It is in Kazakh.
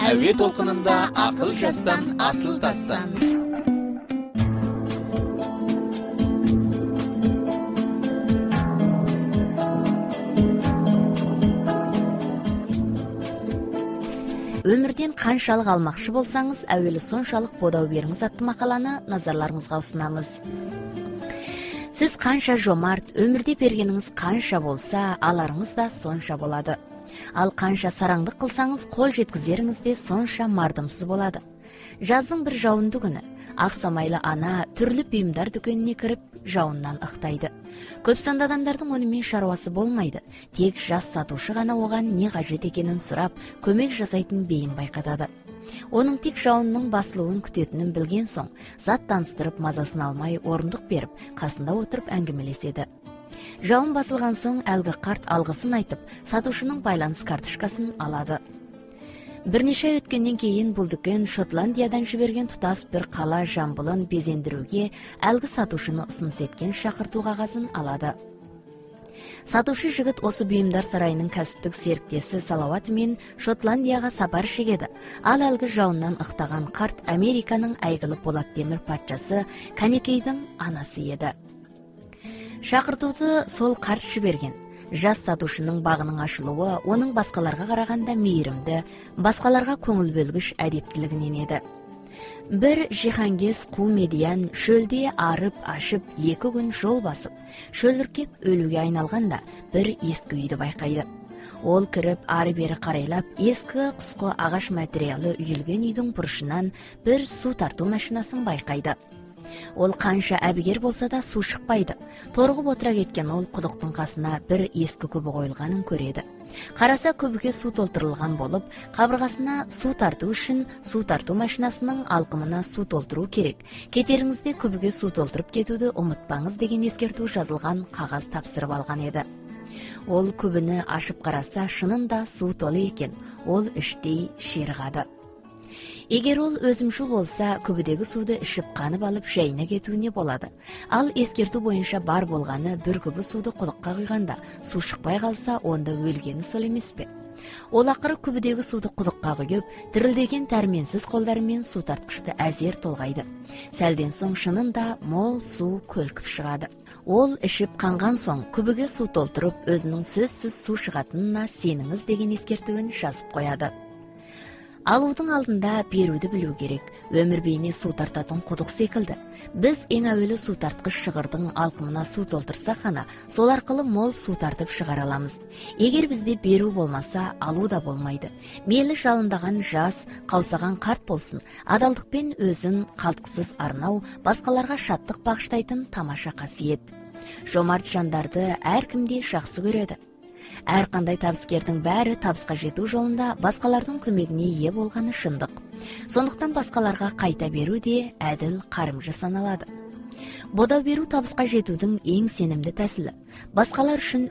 әуе толқынында ақыл жастан, асыл тастан. Өмірден қаншалық алмақшы болсаңыз, әуелі соншалық бодау беріңіз атты мақаланы назарларыңызға ұсынамыз. Сіз қанша жомарт, өмірде бергеніңіз қанша болса, аларыңыз да сонша болады. Ал қанша сараңдық қылсаңыз, қол жеткізеріңіз де сонша мардымсыз болады. Жаздың бір жауынды күні, ақсамайлы ана түрлі бұйымдар дүкеніне кіріп, жауыннан ықтайды. Көп санды адамдардың онымен шаруасы болмайды. Тек жас сатушы ғана оған не қажет екенін сұрап, көмек жасайтын бейім байқатады. Оның тек жауынның басылуын күтетінін білген соң, зат таныстырып мазасын алмай орындық беріп, қасында отырып әңгімелеседі. Жауын басылған соң әлгі қарт алғысын айтып, сатушының байланыс карточкасын алады. Бірнеше ай өткеннен кейін бұл дүкен Шотландиядан жіберген тұтас бір қала жамбылын безендіруге әлгі сатушыны ұсыныс еткен шақырту қағазын алады. Сатушы жігіт осы бұйымдар сарайының кәсіптік серіктесі Салауатымен Шотландияға сапар шегеді. Ал әлгі жауыннан ықтаған қарт Американың әйгілі болат темір патшасы Кәнекейдің анасы еді. Шақыртуды сол қарт жіберген. Жас сатушының бағының ашылуы оның басқаларға қарағанда мейірімді, басқаларға көңіл бөлгіш әдептілігінен еді. Бір жиһангез қу медиян шөлде арып ашып 2 күн жол басып, шөліркеп өлуге айналғанда бір ескі үйді байқайды. Ол кіріп ары-бері қарайлап, ескі құсқы ағаш материалы үйілген үйдің бұрышынан бір су тарту машинасын байқайды. Ол қанша әбігер болса да су шықпайды. Торғып отыра кеткен ол құдықтың қасына бір ескі күбі қойылғанын көреді. Қараса күбіге су толтырылған болып, қабырғасына су тарту үшін су тарту машинасының алқымына су толтыру керек. Кетеріңізде күбіге су толтырып кетуді ұмытпаңыз деген ескерту жазылған қағаз тапсырып алған еді. Ол күбіні ашып қараса, шынында су толы екен. Ол іштей ширығады. Егер ол өзімшіл болса, күбідегі суды ішіп қанып алып жайына кетуіне болады. Ал ескерту бойынша бар болғаны бір күбі суды құдыққа құйғанда, су шықпай қалса, онда өлгені сол емес пе? Ол ақыры күбідегі суды құдыққа құйып, дірілдеген тәрменсіз қолдарымен су тартқышты әзер толғайды. Сәлден соң шынында мол су көлкіп шығады. Ол ішіп қанған соң күбіге су толтырып, өзінің сөзсіз су шығатынына сеніңіз деген ескертуін жазып қояды. Алудың алдында беруді білу керек. Өмір бейне су тартатын құдық секілді. Біз ең әуелі су тартқыш шығырдың алқымына су толтырсақ қана, сол арқылы мол су тартып шығара аламыз. Егер бізде беру болмаса, алу да болмайды. Мейлі жалындаған жас, қаусаған қарт болсын, адалдықпен өзін қалтқысыз арнау, басқаларға шаттық бағыштайтын тамаша қасиет. Жомарт жандарды әркімде жақсы көреді. Әрқандай табыскердің бәрі табысқа жету жолында басқалардың көмегіне ие болғаны шындық. Сондықтан басқаларға қайта беру де әділ қарымжы саналады. Бодау беру табысқа жетудің ең сенімді тәсілі. Басқалар үшін